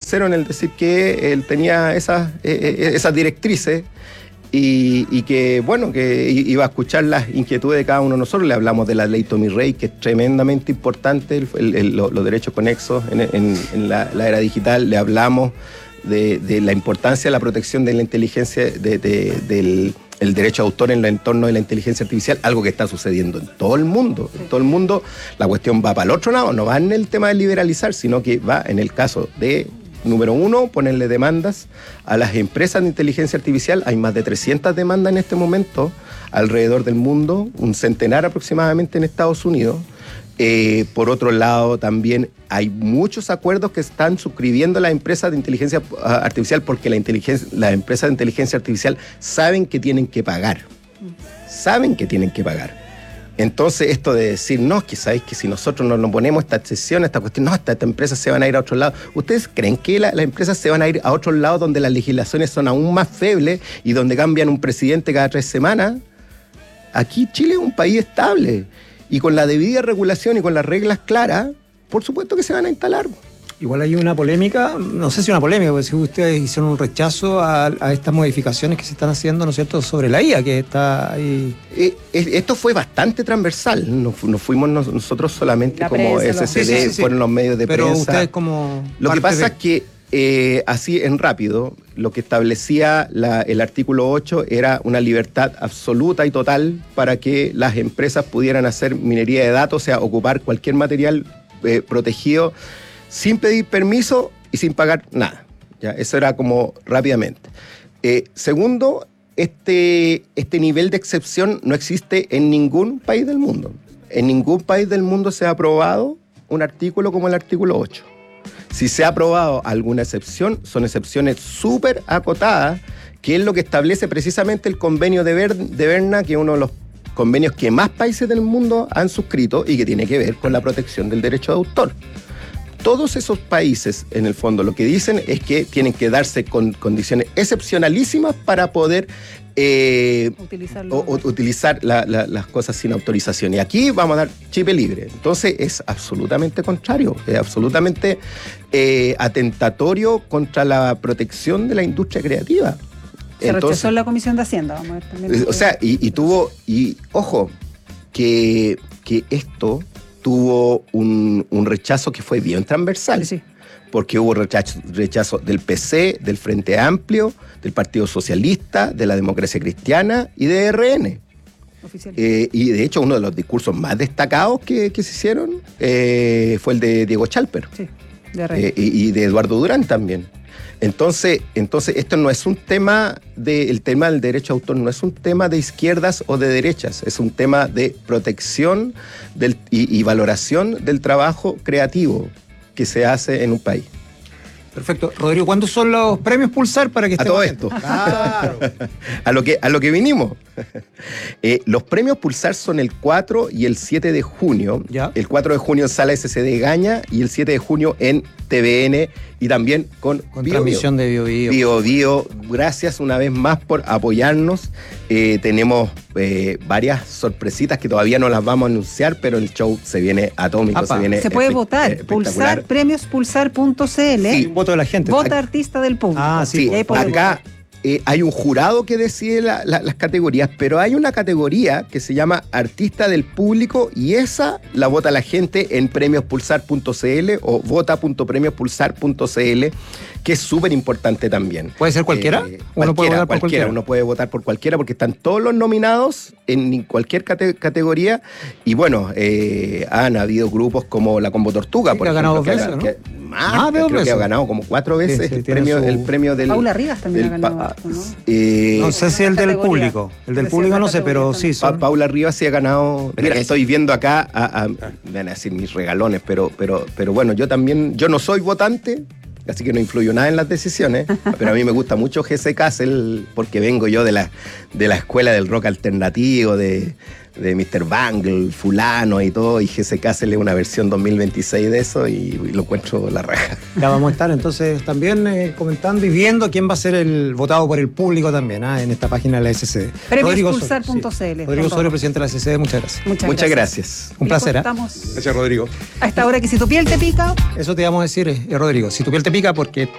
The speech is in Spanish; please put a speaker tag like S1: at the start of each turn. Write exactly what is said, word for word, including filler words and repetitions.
S1: sincero en el decir que él tenía esas, eh, esas directrices y, y que, bueno, que iba a escuchar las inquietudes de cada uno de nosotros. Le hablamos de la ley Tommy Rey, que es tremendamente importante, el, el, el, los derechos conexos en, en, en la, la era digital. Le hablamos de, de la importancia de la protección de la inteligencia, de, de, del el derecho de autor en el entorno de la inteligencia artificial, algo que está sucediendo en todo el mundo. En todo el mundo la cuestión va para el otro lado, no va en el tema de liberalizar, sino que va en el caso de, número uno, ponerle demandas a las empresas de inteligencia artificial. Hay más de trescientas demandas en este momento alrededor del mundo, un centenar aproximadamente en Estados Unidos. Eh, por otro lado, también hay muchos acuerdos que están suscribiendo las empresas de inteligencia artificial porque la inteligencia, las empresas de inteligencia artificial saben que tienen que pagar. Saben que tienen que pagar. Entonces, esto de decir, no, que sabéis que si nosotros no nos ponemos esta excepción, esta cuestión, no, estas esta empresas se van a ir a otros lados. ¿Ustedes creen que la, las empresas se van a ir a otros lados donde las legislaciones son aún más febles y donde cambian un presidente cada tres semanas? Aquí Chile es un país estable. Y con la debida regulación y con las reglas claras, por supuesto que se van a instalar.
S2: Igual hay una polémica, no sé si una polémica, porque si ustedes hicieron un rechazo a, a estas modificaciones que se están haciendo, ¿no es cierto?, sobre la I A, que está ahí.
S1: Eh, esto fue bastante transversal, no, no fuimos nosotros solamente la como prensa, S C D, sí, sí, sí, fueron los medios de
S2: pero
S1: prensa.
S2: Pero ustedes como...
S1: Lo que pasa de... es que, eh, así en rápido, lo que establecía la, el artículo ocho era una libertad absoluta y total para que las empresas pudieran hacer minería de datos, o sea, ocupar cualquier material eh, protegido sin pedir permiso y sin pagar nada. ¿Ya? Eso era como rápidamente. Eh, segundo, este, este nivel de excepción no existe en ningún país del mundo. En ningún país del mundo se ha aprobado un artículo como el artículo ocho. Si se ha aprobado alguna excepción, son excepciones súper acotadas, que es lo que establece precisamente el convenio de, Ber- de Berna, que es uno de los convenios que más países del mundo han suscrito y que tiene que ver con la protección del derecho de autor. Todos esos países, en el fondo, lo que dicen es que tienen que darse con condiciones excepcionalísimas para poder eh, o, o, utilizar la, la, las cosas sin autorización. Y aquí vamos a dar chip libre. Entonces es absolutamente contrario, es absolutamente eh, atentatorio contra la protección de la industria creativa.
S3: Se Entonces, rechazó en la Comisión de Hacienda. Vamos a ver también.
S1: O sea, y, y tuvo, y ojo, que, que esto... tuvo un, un rechazo que fue bien transversal, sí, sí. Porque hubo rechazo, rechazo del P C, del Frente Amplio, del Partido Socialista, de la Democracia Cristiana y de R N. Eh, y de hecho uno de los discursos más destacados que, que se hicieron eh, fue el de Diego Chalper, sí, de R N. Eh, y, y de Eduardo Durán también. Entonces, entonces esto no es un tema de, el tema del derecho de autor no es un tema de izquierdas o de derechas, es un tema de protección del, y, y valoración del trabajo creativo que se hace en un país.
S2: Perfecto. Rodrigo, ¿cuándo son los premios Pulsar para que
S1: a todo esto? Claro. a, lo que, a lo que vinimos. eh, los premios Pulsar son el cuatro y el siete de junio. ¿Ya? El cuatro de junio en Sala S C D Gaña y el siete de junio en T V N y también con,
S2: con Bio transmisión Bio. de Bio Bio.
S1: Bio Bio. Gracias una vez más por apoyarnos. Eh, tenemos eh, varias sorpresitas que todavía no las vamos a anunciar, pero el show se viene atómico.
S3: Apa.
S1: Se, viene
S3: se puede votar. Pulsar, premios pulsar punto c l.
S2: Sí, un voto de la gente.
S3: Vota artista del público.
S1: Ah, sí. sí acá eh, hay un jurado que decide la, la, las categorías, pero hay una categoría que se llama Artista del Público y esa la vota la gente en premios pulsar punto c l o vota punto premios pulsar punto c l, que es súper importante también.
S2: ¿Puede ser cualquiera?
S1: Eh,
S2: ¿Uno
S1: cualquiera,
S2: puede votar por
S1: cualquiera?
S2: cualquiera?
S1: Uno puede votar por cualquiera porque están todos los nominados en cualquier cate- categoría y bueno, eh, han habido grupos como la Combo Tortuga,
S2: sí,
S1: por
S2: que
S1: ejemplo.
S2: Ha ganado dos
S1: que
S2: veces,
S1: ha,
S2: ¿no?
S1: que, más,
S2: ah,
S1: creo
S2: veces.
S1: que ha ganado como cuatro veces
S2: sí, sí,
S1: el, premio,
S2: su...
S1: el premio del...
S3: Paula Rivas también
S1: del,
S3: ha ganado, ¿no?
S1: Eh,
S2: no sé si el del público. El del público no sé, pero sí.
S1: Son... Pa- Paula Rivas sí ha ganado. Mira, estoy viendo acá, a, a, me van a decir mis regalones, pero, pero, pero bueno, yo también, yo no soy votante, así que no influyo nada en las decisiones, pero a mí me gusta mucho G C Castle porque vengo yo de la, de la escuela del rock alternativo, de, de mister Bangle, fulano y todo, y G C Castle es una versión dos mil veintiséis de eso y, y lo encuentro la raja.
S2: Ya vamos a estar entonces también eh, comentando y viendo quién va a ser el votado por el público también, ¿eh? En esta página de la S C D.
S3: premios pulsar punto c l.
S2: Sí. Rodrigo Osorio, presidente de la S C D, muchas gracias.
S3: Muchas,
S1: muchas
S3: gracias.
S1: gracias.
S2: Un placer. ¿eh?
S4: Gracias, Rodrigo.
S3: A esta hora que si tu piel te pica...
S2: Eso te vamos a decir, eh, Rodrigo, si tu piel te pica porque